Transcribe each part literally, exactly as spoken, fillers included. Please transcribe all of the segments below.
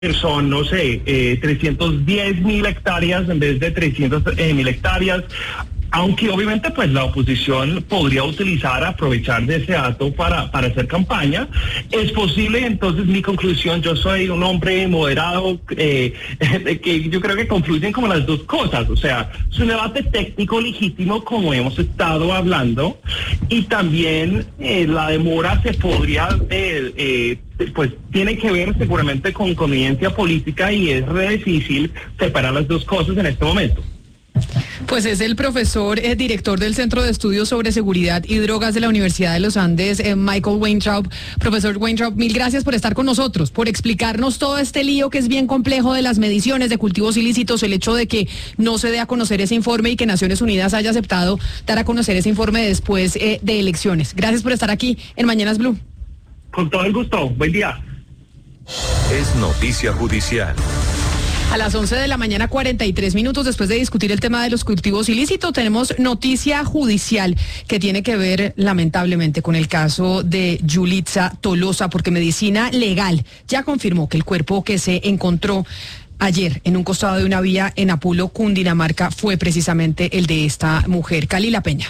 son, no sé, eh, trescientos diez mil hectáreas en vez de trescientas mil hectáreas. Aunque obviamente pues la oposición podría utilizar, aprovechar de ese dato para, para hacer campaña, es posible. Entonces mi conclusión, yo soy un hombre moderado, eh, que yo creo que confluyen como las dos cosas, o sea, es un debate técnico legítimo como hemos estado hablando, y también eh, la demora se podría, eh, eh, pues tiene que ver seguramente con conveniencia política, y es re difícil separar las dos cosas en este momento. Pues es el profesor, eh, director del Centro de Estudios sobre Seguridad y Drogas de la Universidad de los Andes, eh, Michael Weintraub. Profesor Weintraub, mil gracias por estar con nosotros, por explicarnos todo este lío que es bien complejo de las mediciones de cultivos ilícitos, el hecho de que no se dé a conocer ese informe y que Naciones Unidas haya aceptado dar a conocer ese informe después eh, de elecciones. Gracias por estar aquí en Mañanas Blue. Con todo el gusto. Buen día. Es noticia judicial. A las once de la mañana, cuarenta y tres minutos, después de discutir el tema de los cultivos ilícitos, tenemos noticia judicial que tiene que ver, lamentablemente, con el caso de Yulitza Tolosa, porque Medicina Legal ya confirmó que el cuerpo que se encontró ayer en un costado de una vía en Apulo, Cundinamarca, fue precisamente el de esta mujer. Kalila Peña.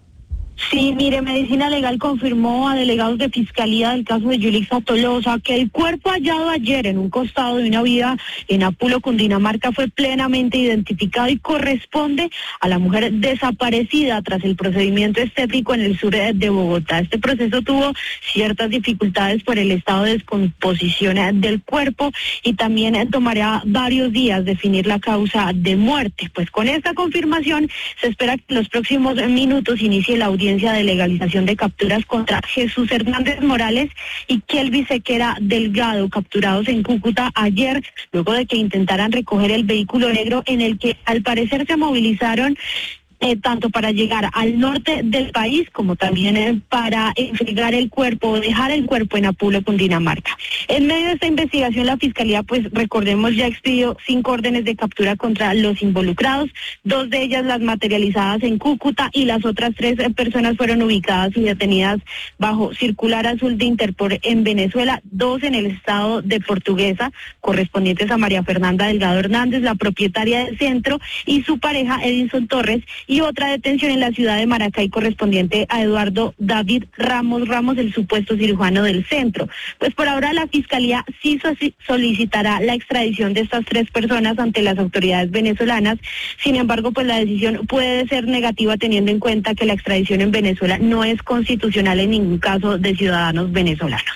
Sí, mire, Medicina Legal confirmó a delegados de Fiscalía del caso de Yulitza Tolosa que el cuerpo hallado ayer en un costado de una vía en Apulo, Cundinamarca, fue plenamente identificado y corresponde a la mujer desaparecida tras el procedimiento estético en el sur de Bogotá. Este proceso tuvo ciertas dificultades por el estado de descomposición del cuerpo y también tomará varios días definir la causa de muerte. Pues con esta confirmación se espera que en los próximos minutos inicie la audiencia de legalización de capturas contra Jesús Hernández Morales y Kelvis Sequera Delgado, capturados en Cúcuta ayer, luego de que intentaran recoger el vehículo negro en el que al parecer se movilizaron Eh, tanto para llegar al norte del país como también eh, para entregar el cuerpo o dejar el cuerpo en Apulo, Cundinamarca. En medio de esta investigación, la Fiscalía, pues recordemos, ya expidió cinco órdenes de captura contra los involucrados, dos de ellas las materializadas en Cúcuta y las otras tres eh, personas fueron ubicadas y detenidas bajo circular azul de Interpol en Venezuela, dos en el estado de Portuguesa, correspondientes a María Fernanda Delgado Hernández, la propietaria del centro, y su pareja Edinson Torres, y otra detención en la ciudad de Maracay correspondiente a Eduardo David Ramos Ramos, el supuesto cirujano del centro. Pues por ahora la Fiscalía sí solicitará la extradición de estas tres personas ante las autoridades venezolanas. Sin embargo, pues la decisión puede ser negativa teniendo en cuenta que la extradición en Venezuela no es constitucional en ningún caso de ciudadanos venezolanos.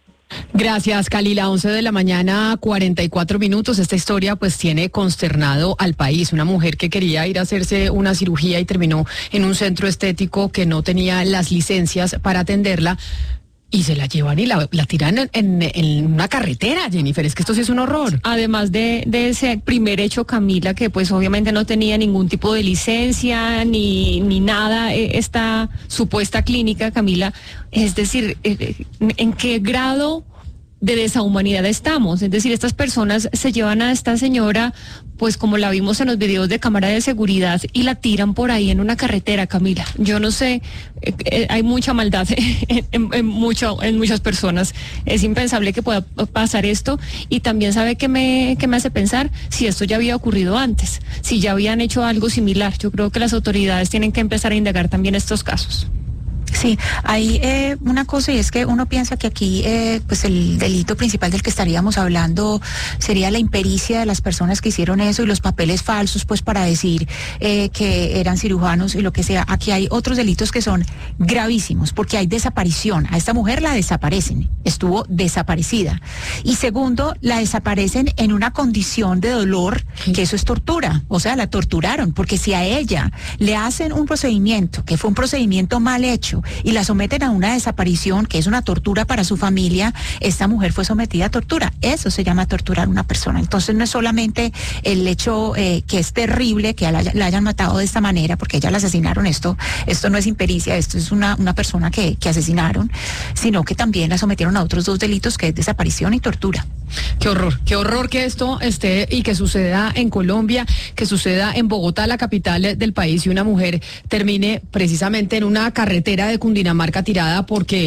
Gracias, Kalila. once de la mañana, cuarenta y cuatro minutos. Esta historia pues tiene consternado al país. Una mujer que quería ir a hacerse una cirugía y terminó en un centro estético que no tenía las licencias para atenderla. Y se la llevan y la, la tiran en, en, en una carretera, Jennifer. Es que esto sí es un horror. Además de, de ese primer hecho, Camila, que pues obviamente no tenía ningún tipo de licencia ni, ni nada, esta supuesta clínica, Camila, es decir, ¿en qué grado de deshumanidad estamos? Es decir, estas personas se llevan a esta señora, pues como la vimos en los videos de cámara de seguridad, y la tiran por ahí en una carretera, Camila. Yo no sé, eh, eh, hay mucha maldad en, en, en, mucho, en muchas personas. Es impensable que pueda pasar esto, y también sabe que me, que me hace pensar si esto ya había ocurrido antes, si ya habían hecho algo similar. Yo creo que las autoridades tienen que empezar a indagar también estos casos. Sí, hay eh, una cosa, y es que uno piensa que aquí eh, pues el delito principal del que estaríamos hablando sería la impericia de las personas que hicieron eso y los papeles falsos pues para decir eh, que eran cirujanos y lo que sea. Aquí hay otros delitos que son gravísimos porque hay desaparición. A esta mujer la desaparecen, estuvo desaparecida. Y segundo, la desaparecen en una condición de dolor, que eso es tortura, o sea, la torturaron, porque si a ella le hacen un procedimiento que fue un procedimiento mal hecho y la someten a una desaparición, que es una tortura para su familia, esta mujer fue sometida a tortura. Eso se llama torturar a una persona. Entonces no es solamente el hecho eh, que es terrible que la, la hayan matado de esta manera, porque ella la asesinaron, esto esto no es impericia, esto es una, una persona que, que asesinaron, sino que también la sometieron a otros dos delitos, que es desaparición y tortura. Qué horror, qué horror que esto esté y que suceda en Colombia, que suceda en Bogotá, la capital del país, y una mujer termine precisamente en una carretera de Cundinamarca tirada porque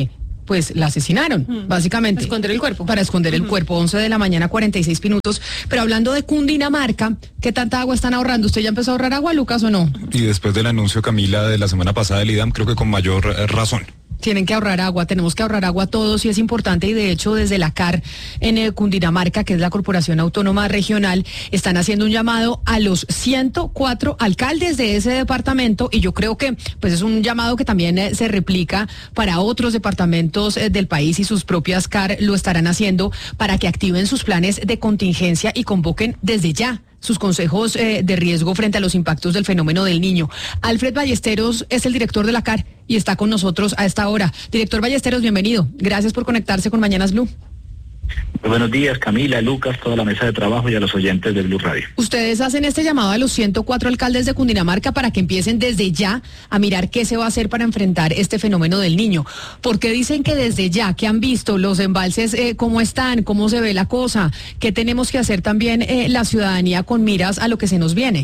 pues la asesinaron, mm. básicamente. Para esconder el cuerpo. Para esconder el mm. cuerpo, once de la mañana, cuarenta y seis minutos. Pero hablando de Cundinamarca, ¿qué tanta agua están ahorrando? ¿Usted ya empezó a ahorrar agua, Lucas, o no? Y después del anuncio, Camila, de la semana pasada del I D A M, creo que con mayor eh, razón. Tienen que ahorrar agua, tenemos que ahorrar agua todos y es importante, y de hecho desde la C A R en eh, Cundinamarca, que es la Corporación Autónoma Regional, están haciendo un llamado a los ciento cuatro alcaldes de ese departamento, y yo creo que pues es un llamado que también eh, se replica para otros departamentos eh, del país, y sus propias C A R lo estarán haciendo para que activen sus planes de contingencia y convoquen desde ya sus consejos eh, de riesgo frente a los impactos del fenómeno del Niño. Alfred Ballesteros es el director de la C A R y está con nosotros a esta hora. Director Ballesteros, bienvenido. Gracias por conectarse con Mañanas Blue. Muy buenos días, Camila, Lucas, toda la mesa de trabajo y a los oyentes de Blue Radio. Ustedes hacen este llamado a los ciento cuatro alcaldes de Cundinamarca para que empiecen desde ya a mirar qué se va a hacer para enfrentar este fenómeno del Niño. ¿Por qué dicen que desde ya, que han visto los embalses, eh, cómo están, cómo se ve la cosa, qué tenemos que hacer también eh, la ciudadanía con miras a lo que se nos viene?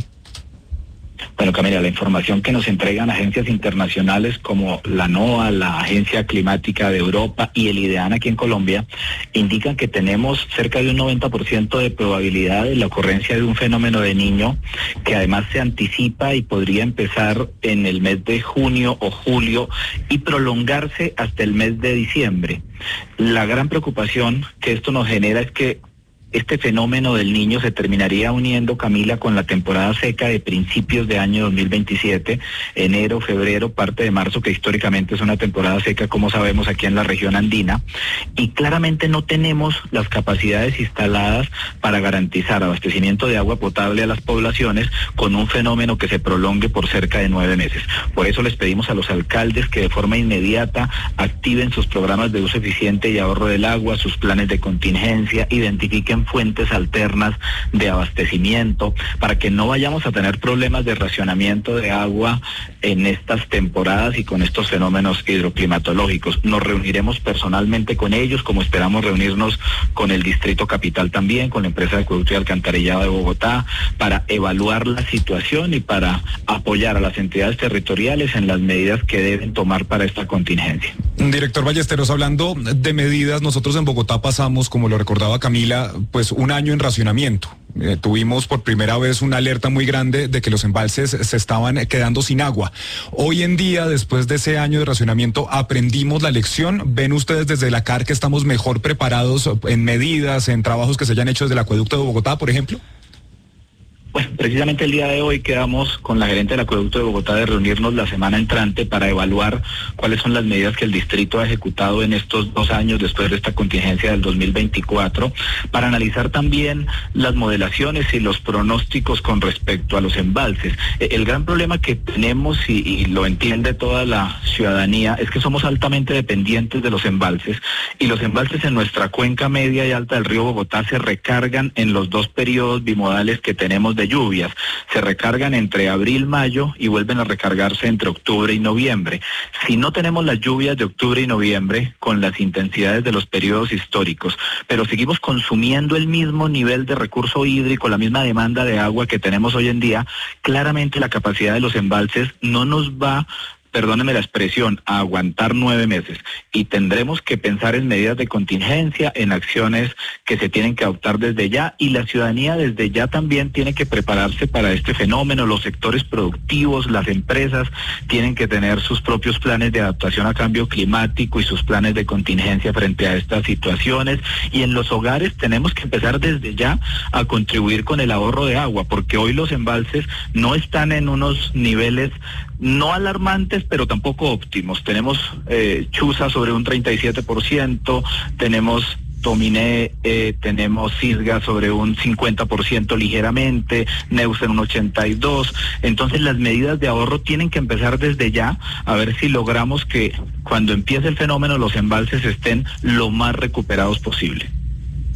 Bueno, Camila, la información que nos entregan agencias internacionales como la NOAA, la Agencia Climática de Europa y el IDEAN aquí en Colombia indican que tenemos cerca de un noventa por ciento de probabilidad de la ocurrencia de un fenómeno de Niño, que además se anticipa y podría empezar en el mes de junio o julio y prolongarse hasta el mes de diciembre. La gran preocupación que esto nos genera es que este fenómeno del Niño se terminaría uniendo, Camila, con la temporada seca de principios de año dos mil veintisiete, enero, febrero, parte de marzo, que históricamente es una temporada seca, como sabemos, aquí en la región andina, y claramente no tenemos las capacidades instaladas para garantizar abastecimiento de agua potable a las poblaciones con un fenómeno que se prolongue por cerca de nueve meses. Por eso les pedimos a los alcaldes que de forma inmediata activen sus programas de uso eficiente y ahorro del agua, sus planes de contingencia, identifiquen fuentes alternas de abastecimiento para que no vayamos a tener problemas de racionamiento de agua en estas temporadas y con estos fenómenos hidroclimatológicos. Nos reuniremos personalmente con ellos, como esperamos reunirnos con el Distrito Capital también, con la empresa de acueducto y alcantarillado de Bogotá, para evaluar la situación y para apoyar a las entidades territoriales en las medidas que deben tomar para esta contingencia. Director Ballesteros, hablando de medidas, nosotros en Bogotá pasamos, como lo recordaba Camila, pues un año en racionamiento. Eh, tuvimos por primera vez una alerta muy grande de que los embalses se estaban quedando sin agua. Hoy en día, después de ese año de racionamiento, ¿aprendimos la lección? ¿Ven ustedes desde la C A R que estamos mejor preparados en medidas, en trabajos que se hayan hecho desde el acueducto de Bogotá, por ejemplo? Bueno, precisamente el día de hoy quedamos con la gerente del acueducto de Bogotá de reunirnos la semana entrante para evaluar cuáles son las medidas que el distrito ha ejecutado en estos dos años después de esta contingencia del dos mil veinticuatro, para analizar también las modelaciones y los pronósticos con respecto a los embalses. El gran problema que tenemos, y, y lo entiende toda la ciudadanía, es que somos altamente dependientes de los embalses, y los embalses en nuestra cuenca media y alta del río Bogotá se recargan en los dos periodos bimodales que tenemos de lluvias. Se recargan entre abril, mayo y vuelven a recargarse entre octubre y noviembre. Si no tenemos las lluvias de octubre y noviembre con las intensidades de los periodos históricos, pero seguimos consumiendo el mismo nivel de recurso hídrico, la misma demanda de agua que tenemos hoy en día, claramente la capacidad de los embalses no nos va, perdóneme la expresión, a aguantar nueve meses, y tendremos que pensar en medidas de contingencia, en acciones que se tienen que adoptar desde ya, y la ciudadanía desde ya también tiene que prepararse para este fenómeno. Los sectores productivos, las empresas tienen que tener sus propios planes de adaptación a cambio climático y sus planes de contingencia frente a estas situaciones, y en los hogares tenemos que empezar desde ya a contribuir con el ahorro de agua, porque hoy los embalses no están en unos niveles no alarmantes, pero tampoco óptimos. Tenemos eh, Chuza sobre un treinta y siete por ciento, tenemos Tominé, eh, tenemos Cisga sobre un cincuenta por ciento ligeramente, Neus en un ochenta y dos por ciento. Entonces las medidas de ahorro tienen que empezar desde ya, a ver si logramos que cuando empiece el fenómeno los embalses estén lo más recuperados posible.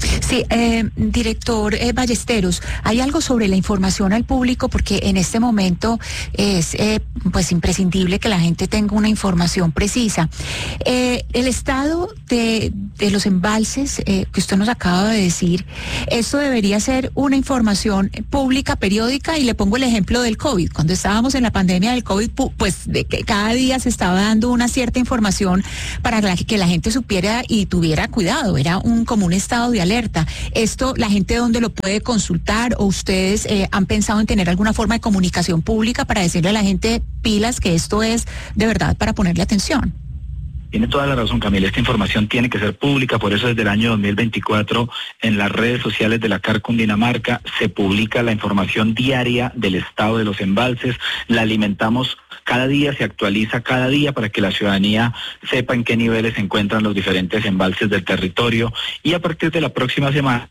Sí, eh, director eh, Ballesteros, ¿hay algo sobre la información al público? Porque en este momento es eh, pues imprescindible que la gente tenga una información precisa. Eh, el estado de, de los embalses eh, que usted nos acaba de decir, esto debería ser una información pública, periódica, y le pongo el ejemplo del COVID. Cuando estábamos en la pandemia del COVID, pues de que cada día se estaba dando una cierta información para la, que la gente supiera y tuviera cuidado. Era un como un estado de alerta. Esto, ¿la gente dónde lo puede consultar? ¿O ustedes eh, han pensado en tener alguna forma de comunicación pública para decirle a la gente pilas que esto es de verdad para ponerle atención? Tiene toda la razón, Camila. Esta información tiene que ser pública, por eso desde el año dos mil veinticuatro en las redes sociales de la C A R Cundinamarca se publica la información diaria del estado de los embalses. La alimentamos cada día, se actualiza cada día para que la ciudadanía sepa en qué niveles se encuentran los diferentes embalses del territorio, y a partir de la próxima semana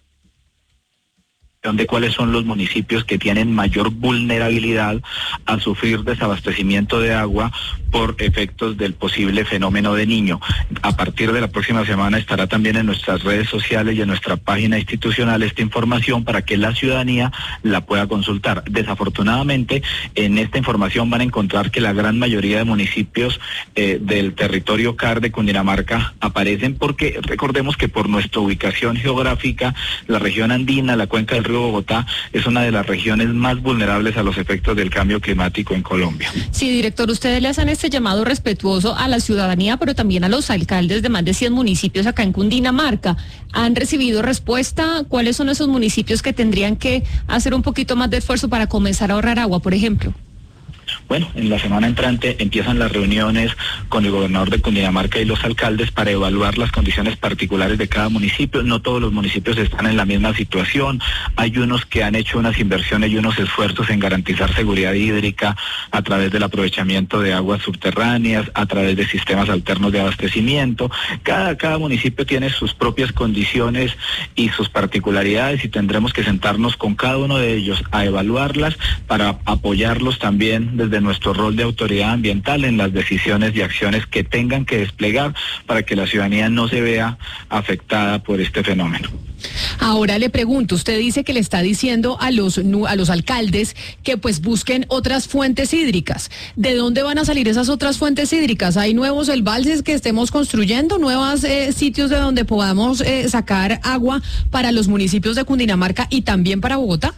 de cuáles son los municipios que tienen mayor vulnerabilidad a sufrir desabastecimiento de agua por efectos del posible fenómeno de Niño. A partir de la próxima semana estará también en nuestras redes sociales y en nuestra página institucional esta información para que la ciudadanía la pueda consultar. Desafortunadamente, en esta información van a encontrar que la gran mayoría de municipios eh, del territorio C A R de Cundinamarca aparecen porque recordemos que por nuestra ubicación geográfica, la región andina, la cuenca del río Bogotá, es una de las regiones más vulnerables a los efectos del cambio climático en Colombia. Sí, director, ustedes le hacen este llamado respetuoso a la ciudadanía, pero también a los alcaldes de más de cien municipios acá en Cundinamarca. ¿Han recibido respuesta? ¿Cuáles son esos municipios que tendrían que hacer un poquito más de esfuerzo para comenzar a ahorrar agua, por ejemplo? Bueno, en la semana entrante empiezan las reuniones con el gobernador de Cundinamarca y los alcaldes para evaluar las condiciones particulares de cada municipio. No todos los municipios están en la misma situación. Hay unos que han hecho unas inversiones y unos esfuerzos en garantizar seguridad hídrica a través del aprovechamiento de aguas subterráneas, a través de sistemas alternos de abastecimiento. Cada, cada municipio tiene sus propias condiciones y sus particularidades, y tendremos que sentarnos con cada uno de ellos a evaluarlas para apoyarlos también desde nuestro rol de autoridad ambiental en las decisiones y acciones que tengan que desplegar para que la ciudadanía no se vea afectada por este fenómeno. Ahora le pregunto, usted dice que le está diciendo a los a los alcaldes que pues busquen otras fuentes hídricas. ¿De dónde van a salir esas otras fuentes hídricas? ¿Hay nuevos embalses que estemos construyendo, nuevos eh, sitios de donde podamos eh, sacar agua para los municipios de Cundinamarca y también para Bogotá?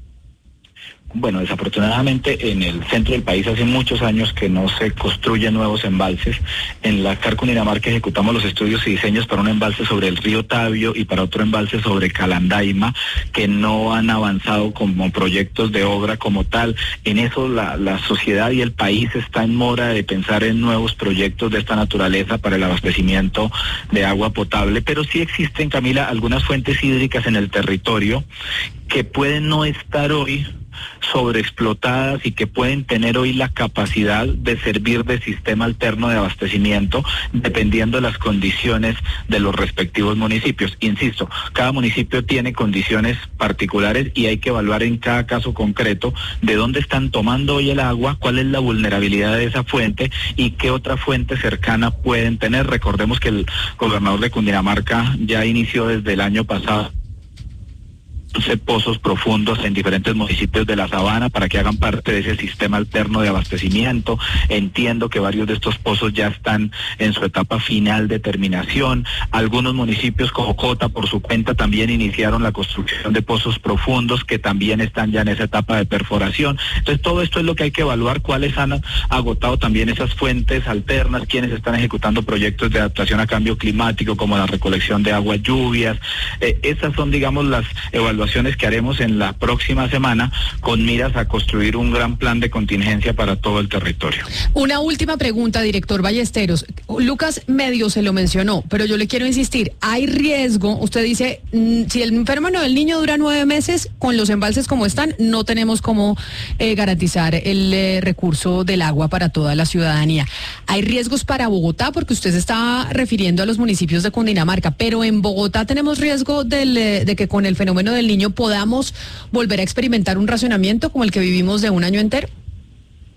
Bueno, desafortunadamente en el centro del país hace muchos años que no se construyen nuevos embalses. En la C A R Cundinamarca ejecutamos los estudios y diseños para un embalse sobre el río Tabio y para otro embalse sobre Calandaima, que no han avanzado como proyectos de obra como tal. En eso la, la sociedad y el país está en mora de pensar en nuevos proyectos de esta naturaleza para el abastecimiento de agua potable, pero sí existen, Camila, algunas fuentes hídricas en el territorio que pueden no estar hoy sobreexplotadas y que pueden tener hoy la capacidad de servir de sistema alterno de abastecimiento dependiendo de las condiciones de los respectivos municipios. Insisto, cada municipio tiene condiciones particulares y hay que evaluar en cada caso concreto de dónde están tomando hoy el agua, cuál es la vulnerabilidad de esa fuente y qué otra fuente cercana pueden tener. Recordemos que el gobernador de Cundinamarca ya inició desde el año pasado pozos profundos en diferentes municipios de la Sabana para que hagan parte de ese sistema alterno de abastecimiento. Entiendo que varios de estos pozos ya están en su etapa final de terminación. Algunos municipios como Cota por su cuenta también iniciaron la construcción de pozos profundos que también están ya en esa etapa de perforación. Entonces todo esto es lo que hay que evaluar, cuáles han agotado también esas fuentes alternas, quienes están ejecutando proyectos de adaptación a cambio climático como la recolección de agua, lluvias. Eh, esas son, digamos, las evaluaciones que haremos en la próxima semana con miras a construir un gran plan de contingencia para todo el territorio. Una última pregunta, director Ballesteros. Lucas medio se lo mencionó, pero yo le quiero insistir, hay riesgo, usted dice, mmm, si el fenómeno del Niño dura nueve meses, con los embalses como están, no tenemos cómo eh, garantizar el eh, recurso del agua para toda la ciudadanía. Hay riesgos para Bogotá, porque usted se está refiriendo a los municipios de Cundinamarca, pero en Bogotá tenemos riesgo del, eh, de que con el fenómeno del Niño podamos volver a experimentar un racionamiento como el que vivimos de un año entero.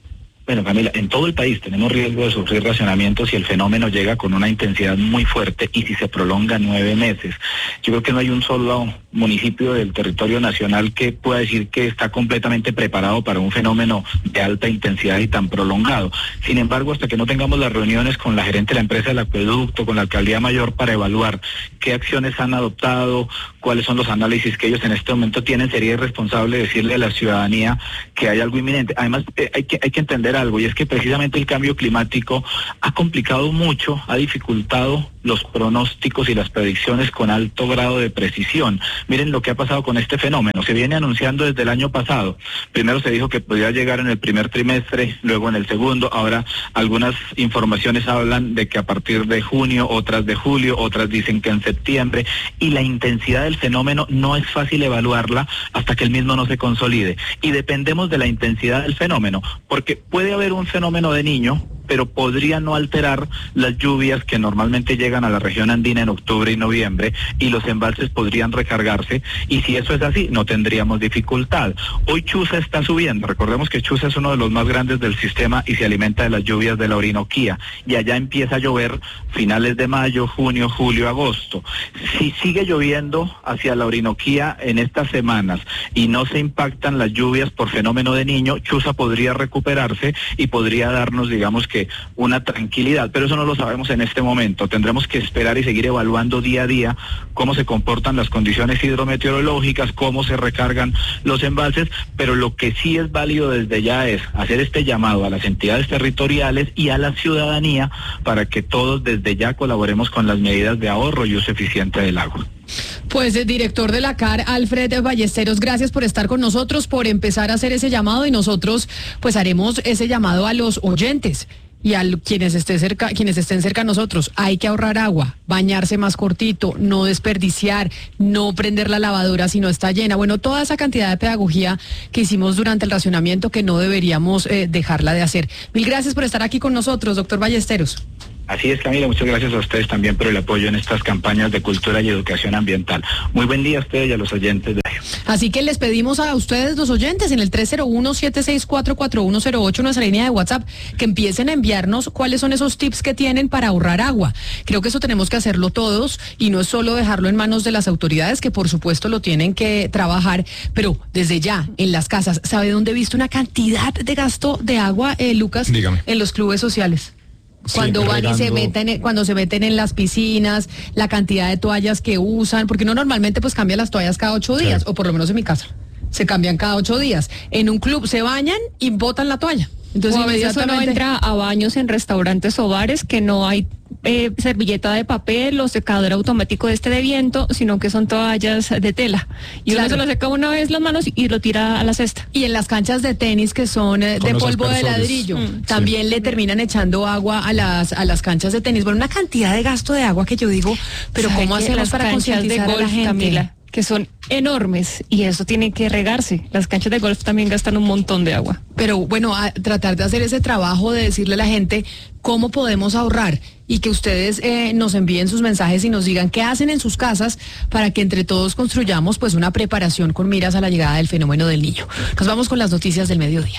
Bueno, Camila, en todo el país tenemos riesgo de sufrir racionamientos si el fenómeno llega con una intensidad muy fuerte y si se prolonga nueve meses. Yo creo que no hay un solo municipio del territorio nacional que pueda decir que está completamente preparado para un fenómeno de alta intensidad y tan prolongado. Sin embargo, hasta que no tengamos las reuniones con la gerente de la empresa del acueducto, con la alcaldía mayor, para evaluar qué acciones han adoptado, cuáles son los análisis que ellos en este momento tienen, sería irresponsable decirle a la ciudadanía que hay algo inminente. Además, eh, hay que, hay que entender algo, y es que precisamente el cambio climático ha complicado mucho, ha dificultado los pronósticos y las predicciones con alto grado de precisión. Miren lo que ha pasado con este fenómeno. Se viene anunciando desde el año pasado. Primero se dijo que podía llegar en el primer trimestre, luego en el segundo. Ahora algunas informaciones hablan de que a partir de junio, otras de julio, otras dicen que en septiembre. Y la intensidad del fenómeno no es fácil evaluarla hasta que el mismo no se consolide. Y dependemos de la intensidad del fenómeno, porque puede haber un fenómeno de Niño, pero podría no alterar las lluvias que normalmente llegan a la región andina en octubre y noviembre, y los embalses podrían recargarse, y si eso es así, no tendríamos dificultad. Hoy Chuza está subiendo, recordemos que Chuza es uno de los más grandes del sistema y se alimenta de las lluvias de la Orinoquía, y allá empieza a llover finales de mayo, junio, julio, agosto. Si sigue lloviendo hacia la Orinoquía en estas semanas y no se impactan las lluvias por fenómeno de Niño, Chuza podría recuperarse y podría darnos, digamos que, una tranquilidad, pero eso no lo sabemos en este momento. Tendremos que esperar y seguir evaluando día a día cómo se comportan las condiciones hidrometeorológicas, cómo se recargan los embalses, pero lo que sí es válido desde ya es hacer este llamado a las entidades territoriales y a la ciudadanía para que todos desde ya colaboremos con las medidas de ahorro y uso eficiente del agua. Pues el director de la C A R, Alfred Ballesteros, gracias por estar con nosotros, por empezar a hacer ese llamado, y nosotros pues haremos ese llamado a los oyentes y a quienes estén cerca, quienes estén cerca a nosotros. Hay que ahorrar agua, bañarse más cortito, no desperdiciar, no prender la lavadora si no está llena. Bueno, toda esa cantidad de pedagogía que hicimos durante el racionamiento que no deberíamos eh, dejarla de hacer. Mil gracias por estar aquí con nosotros, doctor Ballesteros. Así es, Camila, muchas gracias a ustedes también por el apoyo en estas campañas de cultura y educación ambiental. Muy buen día a ustedes y a los oyentes de ellos. Así que les pedimos a ustedes, los oyentes, en el tres cero uno, siete seis cuatro, cuatro uno cero ocho, nuestra línea de WhatsApp, que empiecen a enviarnos cuáles son esos tips que tienen para ahorrar agua. Creo que eso tenemos que hacerlo todos, y no es solo dejarlo en manos de las autoridades, que por supuesto lo tienen que trabajar, pero desde ya, en las casas. ¿Sabe dónde he visto una cantidad de gasto de agua, eh, Lucas? Dígame. En los clubes sociales. Cuando Sí, van regando. y se meten, cuando se meten en las piscinas, la cantidad de toallas que usan, porque uno normalmente pues cambia las toallas cada ocho días, Sí. o por lo menos en mi casa, se cambian cada ocho días. En un club se bañan y botan la toalla. Entonces O a veces uno inmediatamente entra a baños en restaurantes o bares que no hay eh, servilleta de papel o secador automático de este de viento, sino que son toallas de tela. Y Claro. uno se lo seca una vez las manos y lo tira a la cesta. Y en las canchas de tenis que son eh, Con de los polvo de aspersores. ladrillo, Mm. también le terminan echando agua a las a las canchas de tenis. Bueno, una cantidad de gasto de agua que yo digo, pero ¿Sabe ¿cómo que hacemos las para canchas de concientizar a la golf, gente? Camila, que son enormes, y eso tiene que regarse? Las canchas de golf también gastan un montón de agua. Pero bueno, a tratar de hacer ese trabajo de decirle a la gente cómo podemos ahorrar, y que ustedes eh, nos envíen sus mensajes y nos digan qué hacen en sus casas para que entre todos construyamos pues una preparación con miras a la llegada del fenómeno del Niño. Nos vamos con las noticias del mediodía.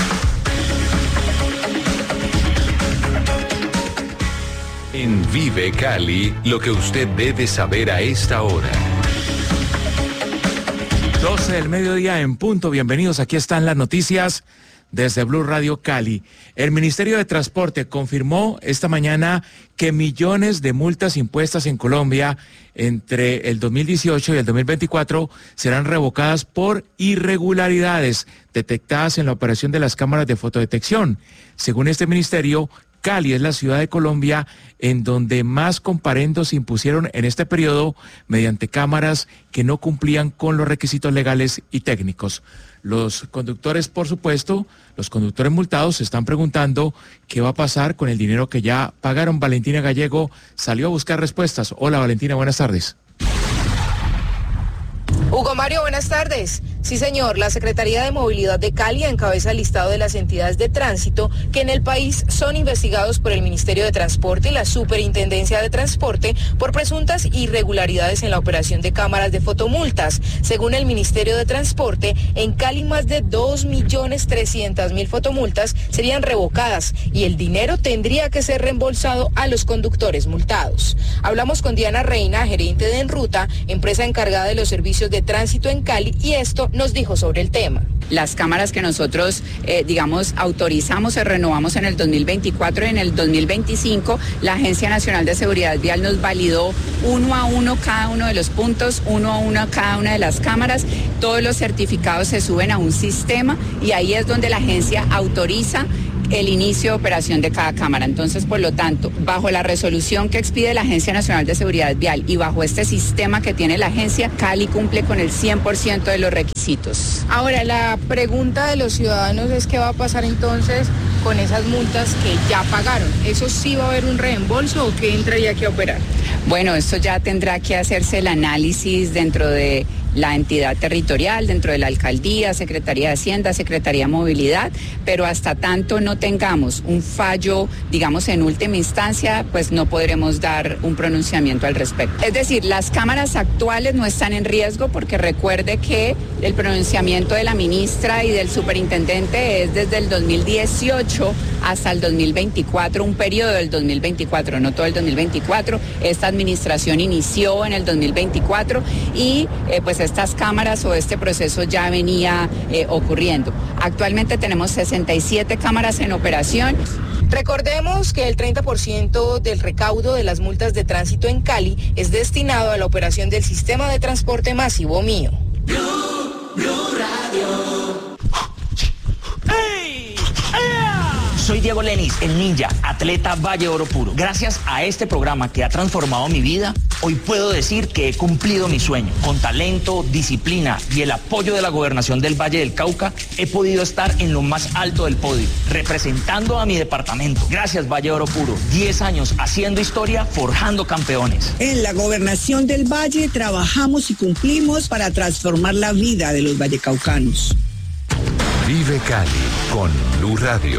En Vive Cali, lo que usted debe saber a esta hora. doce del mediodía en punto. Bienvenidos, aquí están las noticias desde Blue Radio Cali. El Ministerio de Transporte confirmó esta mañana que millones de multas impuestas en Colombia entre el dos mil dieciocho y el dos mil veinticuatro serán revocadas por irregularidades detectadas en la operación de las cámaras de fotodetección. Según este ministerio, Cali es la ciudad de Colombia en donde más comparendos se impusieron en este periodo mediante cámaras que no cumplían con los requisitos legales y técnicos. Los conductores, por supuesto, los conductores multados se están preguntando qué va a pasar con el dinero que ya pagaron. Valentina Gallego salió a buscar respuestas. Hola Valentina, buenas tardes. Hugo Mario, buenas tardes. Sí, señor, la Secretaría de Movilidad de Cali encabeza el listado de las entidades de tránsito que en el país son investigados por el Ministerio de Transporte y la Superintendencia de Transporte por presuntas irregularidades en la operación de cámaras de fotomultas. Según el Ministerio de Transporte, en Cali más de dos millones trescientas mil fotomultas serían revocadas y el dinero tendría que ser reembolsado a los conductores multados. Hablamos con Diana Reina, gerente de Enruta, empresa encargada de los servicios de tránsito en Cali, y esto nos dijo sobre el tema. Las cámaras que nosotros, eh, digamos, autorizamos y renovamos en el dos mil veinticuatro y en el dos mil veinticinco, la Agencia Nacional de Seguridad Vial nos validó uno a uno cada uno de los puntos, uno a uno cada una de las cámaras. Todos los certificados se suben a un sistema y ahí es donde la agencia autoriza el inicio de operación de cada cámara. Entonces, por lo tanto, bajo la resolución que expide la Agencia Nacional de Seguridad Vial y bajo este sistema que tiene la agencia, Cali cumple con el cien por ciento de los requisitos. Ahora, la pregunta de los ciudadanos es qué va a pasar entonces con esas multas que ya pagaron. ¿Eso sí va a haber un reembolso o qué entraría aquí a operar? Bueno, esto ya tendrá que hacerse el análisis dentro de la entidad territorial, dentro de la alcaldía, Secretaría de Hacienda, Secretaría de Movilidad, pero hasta tanto no tengamos un fallo, digamos, en última instancia, pues no podremos dar un pronunciamiento al respecto. Es decir, las cámaras actuales no están en riesgo porque recuerde que el pronunciamiento de la ministra y del superintendente es desde el dos mil dieciocho hasta el dos mil veinticuatro, un periodo del dos mil veinticuatro, no todo el dos mil veinticuatro. Esta administración inició en el dos mil veinticuatro y eh, pues estas cámaras o este proceso ya venía eh, ocurriendo. Actualmente tenemos sesenta y siete cámaras en operación. Recordemos que el treinta por ciento del recaudo de las multas de tránsito en Cali es destinado a la operación del sistema de transporte masivo mío. Blue, Blue Radio. ¡Hey! Soy Diego Lenis, el ninja, atleta Valle Oro Puro. Gracias a este programa que ha transformado mi vida, hoy puedo decir que he cumplido mi sueño. Con talento, disciplina y el apoyo de la gobernación del Valle del Cauca, he podido estar en lo más alto del podio, representando a mi departamento. Gracias, Valle Oro Puro. Diez años haciendo historia, forjando campeones. En la gobernación del Valle trabajamos y cumplimos para transformar la vida de los vallecaucanos. Vive Cali con Blue Radio.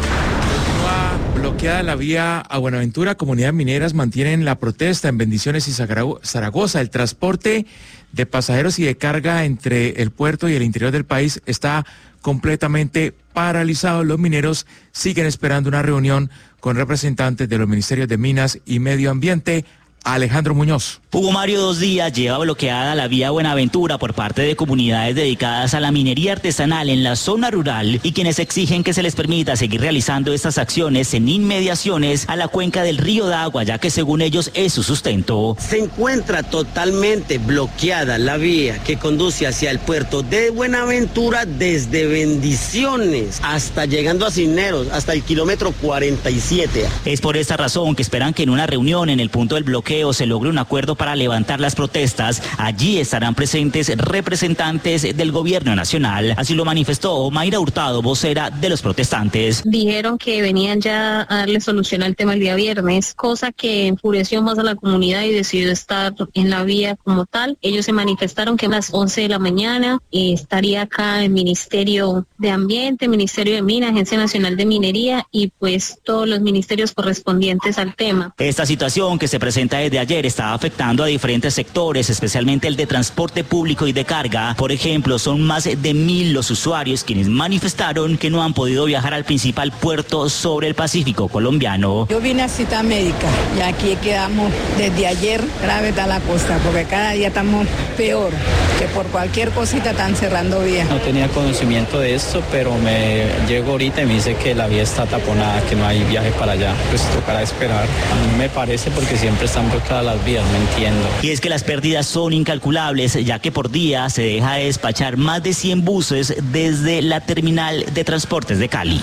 Bloqueada la vía a Buenaventura, comunidades mineras mantienen la protesta en Bendiciones y Zaragoza. El transporte de pasajeros y de carga entre el puerto y el interior del país está completamente paralizado. Los mineros siguen esperando una reunión con representantes de los ministerios de Minas y Medio Ambiente. Alejandro Muñoz. Hugo Mario, dos días lleva bloqueada la vía Buenaventura por parte de comunidades dedicadas a la minería artesanal en la zona rural y quienes exigen que se les permita seguir realizando estas acciones en inmediaciones a la cuenca del río Dagua, ya que según ellos es su sustento. Se encuentra totalmente bloqueada la vía que conduce hacia el puerto de Buenaventura desde Bendiciones hasta llegando a Cisneros, hasta el kilómetro cuarenta y siete. Es por esta razón que esperan que en una reunión en el punto del bloqueo se logre un acuerdo para levantar las protestas. Allí estarán presentes representantes del gobierno nacional. Así lo manifestó Mayra Hurtado, vocera de los protestantes. Dijeron que venían ya a darle solución al tema el día viernes, cosa que enfureció más a la comunidad y decidió estar en la vía como tal. Ellos se manifestaron que a las once de la mañana eh, estaría acá el Ministerio de Ambiente, Ministerio de Minas, Agencia Nacional de Minería y pues todos los ministerios correspondientes al tema. Esta situación que se presenta desde ayer está afectando a diferentes sectores, especialmente el de transporte público y de carga. Por ejemplo, son más de mil los usuarios quienes manifestaron que no han podido viajar al principal puerto sobre el Pacífico colombiano. Yo vine a cita médica y aquí quedamos desde ayer, grave está la costa, porque cada día estamos peor, que por cualquier cosita están cerrando vías. No tenía conocimiento de esto, pero me llego ahorita y me dice que la vía está taponada, que no hay viaje para allá. Pues tocará esperar. A mí me parece porque siempre están bloqueadas las vías, no entiendo. Y es que las pérdidas son incalculables, ya que por día se deja de despachar más de cien buses desde la terminal de transportes de Cali.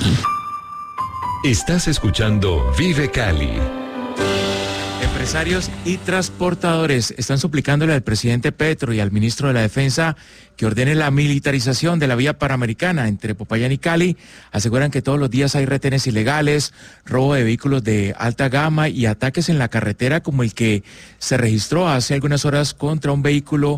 Estás escuchando Vive Cali. Empresarios y transportadores están suplicándole al presidente Petro y al ministro de la Defensa que ordene la militarización de la vía panamericana entre Popayán y Cali. Aseguran que todos los días hay retenes ilegales, robo de vehículos de alta gama y ataques en la carretera como el que se registró hace algunas horas contra un vehículo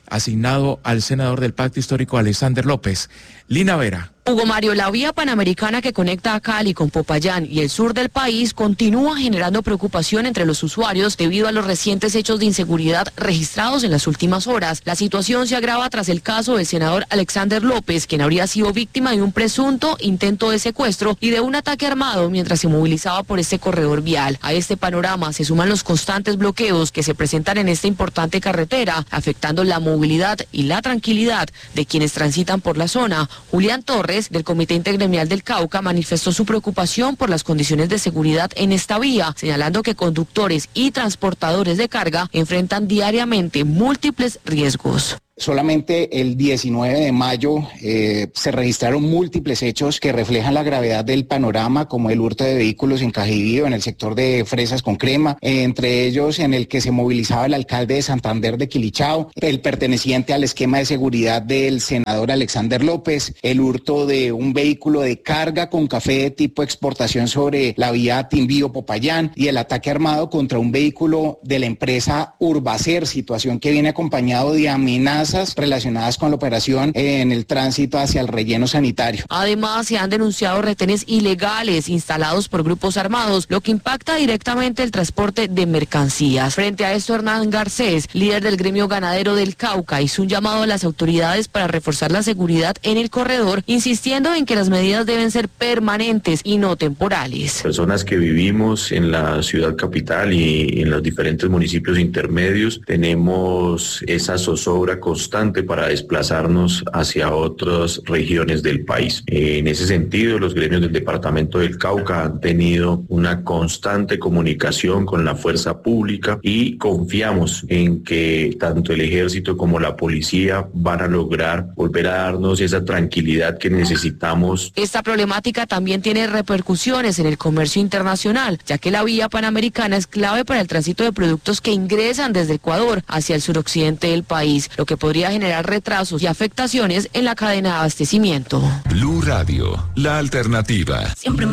asignado al senador del Pacto Histórico Alexander López. Lina Vera. Hugo Mario, la vía panamericana que conecta a Cali con Popayán y el sur del país continúa generando preocupación entre los usuarios debido a los recientes hechos de inseguridad registrados en las últimas horas. La situación se agrava tras el caso del senador Alexander López, quien habría sido víctima de un presunto intento de secuestro y de un ataque armado mientras se movilizaba por este corredor vial. A este panorama se suman los constantes bloqueos que se presentan en esta importante carretera, afectando la movilidad y la tranquilidad de quienes transitan por la zona. Julián Torres, del Comité Intergremial del Cauca, manifestó su preocupación por las condiciones de seguridad en esta vía, señalando que conductores y transportadores de carga enfrentan diariamente múltiples riesgos. Solamente el diecinueve de mayo eh, se registraron múltiples hechos que reflejan la gravedad del panorama, como el hurto de vehículos en Cajivío, en el sector de Fresas con Crema, eh, entre ellos en el que se movilizaba el alcalde de Santander de Quilichao, el perteneciente al esquema de seguridad del senador Alexander López, el hurto de un vehículo de carga con café de tipo exportación sobre la vía Timbío-Popayán y el ataque armado contra un vehículo de la empresa Urbacer, situación que viene acompañado de amenazas relacionadas con la operación en el tránsito hacia el relleno sanitario. Además, se han denunciado retenes ilegales instalados por grupos armados, lo que impacta directamente el transporte de mercancías. Frente a esto, Hernán Garcés, líder del gremio ganadero del Cauca, hizo un llamado a las autoridades para reforzar la seguridad en el corredor, insistiendo en que las medidas deben ser permanentes y no temporales. Personas que vivimos en la ciudad capital y en los diferentes municipios intermedios, tenemos esa zozobra con constante para desplazarnos hacia otras regiones del país. En ese sentido, los gremios del departamento del Cauca han tenido una constante comunicación con la fuerza pública y confiamos en que tanto el ejército como la policía van a lograr volver a darnos esa tranquilidad que necesitamos. Esta problemática también tiene repercusiones en el comercio internacional, ya que la vía panamericana es clave para el tránsito de productos que ingresan desde Ecuador hacia el suroccidente del país, lo que podría generar retrasos y afectaciones en la cadena de abastecimiento. Blue Radio, la alternativa. Siempre me